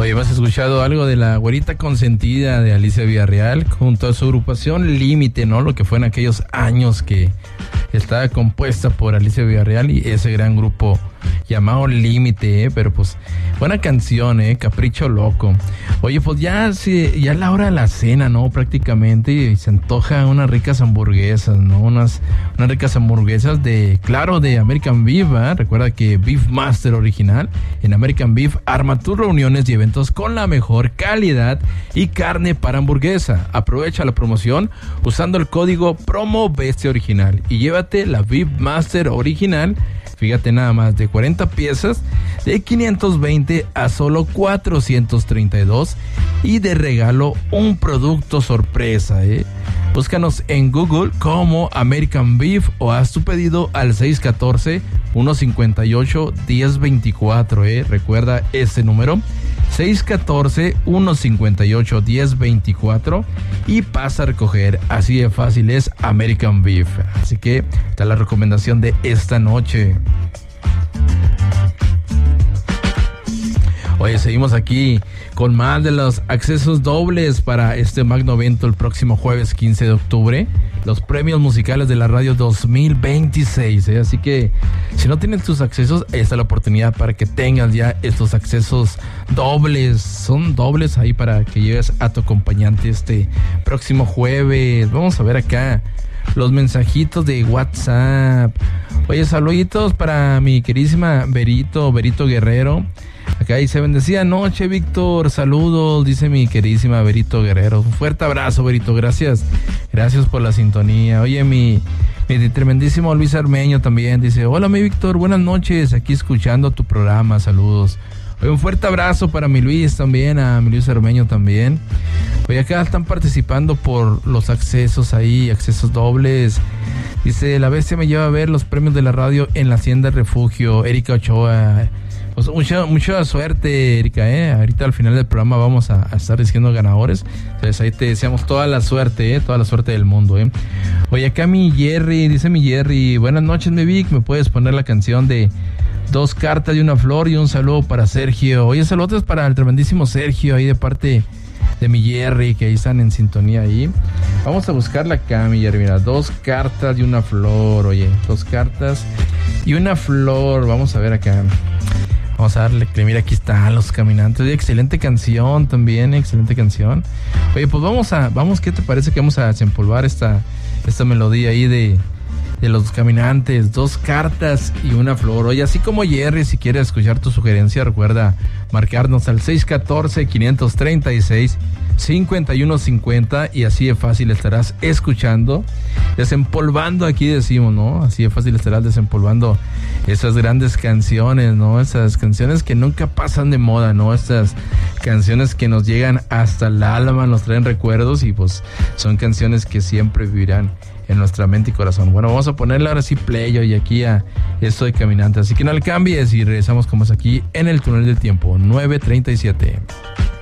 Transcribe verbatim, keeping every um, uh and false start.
Oye, ¿hemos escuchado algo de la güerita consentida de Alicia Villarreal junto a su agrupación Límite, ¿no? Lo que fue en aquellos años que estaba compuesta por Alicia Villarreal y ese gran grupo llamado Límite, ¿eh? Pero pues buena canción, ¿eh? Capricho Loco. Oye, pues ya, sí, ya es la hora de la cena, ¿no? Prácticamente, y se antoja unas ricas hamburguesas, ¿no? Unas, unas ricas hamburguesas de, claro, de American Beef, ¿eh? Recuerda que Beef Master original en American Beef arma tus reuniones y eventos con la mejor calidad y carne para hamburguesa. Aprovecha la promoción usando el código promo bestia original y llévate la Beef Master original. Fíjate nada más, de cuarenta piezas, de quinientos veinte a solo cuatrocientos treinta y dos y de regalo un producto sorpresa, ¿eh? Búscanos en Google como American Beef o haz tu pedido al seis uno cuatro, uno cinco ocho, uno cero dos cuatro, ¿eh? Recuerda ese número, seis uno cuatro, uno cinco ocho, uno cero dos cuatro y pasa a recoger. Así de fácil es American Beef. Así que está la recomendación de esta noche. Oye, seguimos aquí con más de los accesos dobles para este magno evento el próximo jueves quince de octubre. Los premios musicales de la radio dos mil veintiséis, ¿eh? Así que si no tienes tus accesos, esta es la oportunidad para que tengas ya estos accesos dobles. Son dobles ahí para que lleves a tu acompañante este próximo jueves. Vamos a ver acá los mensajitos de WhatsApp. Oye, saluditos para mi queridísima Berito, Berito Guerrero. Acá dice, bendecida noche, Víctor, saludos, dice mi queridísima Berito Guerrero. Un fuerte abrazo, Berito, gracias, gracias por la sintonía. Oye, mi, mi tremendísimo Luis Armeño también dice, hola, mi Víctor, buenas noches, aquí escuchando tu programa, saludos. Oye, un fuerte abrazo para mi Luis también, a mi Luis Armeño también. Oye, acá están participando por los accesos ahí, accesos dobles. Dice, la bestia me lleva a ver los premios de la radio en la Hacienda Refugio, Erika Ochoa. Pues mucha, mucha suerte, Erika, ¿eh? Ahorita al final del programa vamos a, a estar diciendo ganadores. Entonces ahí te deseamos toda la suerte, ¿eh? Toda la suerte del mundo, ¿eh? Oye, acá mi Jerry, dice mi Jerry, buenas noches, mi Vic, ¿me puedes poner la canción de Dos cartas y una flor? Y un saludo para Sergio. Oye, saludos para el tremendísimo Sergio, ahí de parte de mi Jerry, que ahí están en sintonía ahí. Vamos a buscarla acá, mi Jerry, mira, dos cartas y una flor, oye, dos cartas y una flor, vamos a ver acá. Vamos a darle, mira, aquí están Los Caminantes. Oye, excelente canción también, excelente canción. Oye, pues vamos a, vamos, ¿qué te parece que vamos a desempolvar esta, esta melodía ahí de, de Los Caminantes? Dos cartas y una flor. Oye, así como Jerry, si quieres escuchar tu sugerencia, recuerda marcarnos al seis uno cuatro, cinco tres seis, cinco uno cinco cero y así de fácil estarás escuchando, desempolvando, aquí decimos, ¿no? Así de fácil estarás desempolvando esas grandes canciones, ¿no? Esas canciones que nunca pasan de moda, ¿no? Estas canciones que nos llegan hasta el alma, nos traen recuerdos y pues son canciones que siempre vivirán en nuestra mente y corazón. Bueno, vamos a ponerle ahora sí play y aquí a Estoy Caminante. Así que no le cambies y regresamos como es aquí en el túnel del tiempo, nueve treinta y siete.